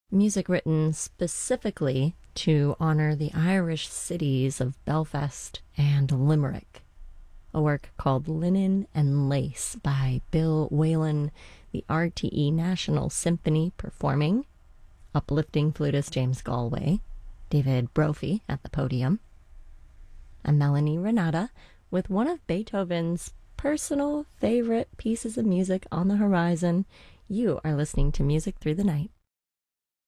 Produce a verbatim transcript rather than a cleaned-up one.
Music written specifically to honor the Irish cities of Belfast and Limerick. A work called Linen and Lace by Bill Whalen, the R T E National Symphony performing, uplifting flutist James Galway, David Brophy at the podium. I'm Melanie Renata with one of Beethoven's personal favorite pieces of music on the horizon. You are listening to Music Through the Night.